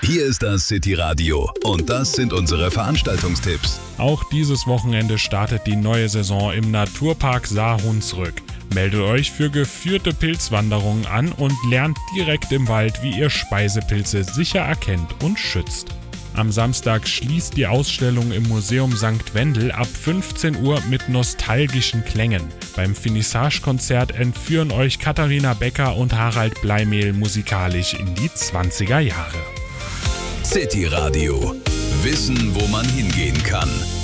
Hier ist das City Radio und das sind unsere Veranstaltungstipps. Auch dieses Wochenende startet die neue Saison im Naturpark Saar-Hunsrück. Meldet euch für geführte Pilzwanderungen an und lernt direkt im Wald, wie ihr Speisepilze sicher erkennt und schützt. Am Samstag schließt die Ausstellung im Museum St. Wendel ab 15 Uhr mit nostalgischen Klängen. Beim Finissage-Konzert entführen euch Katharina Becker und Harald Bleimehl musikalisch in die 20er Jahre. City Radio. Wissen, wo man hingehen kann.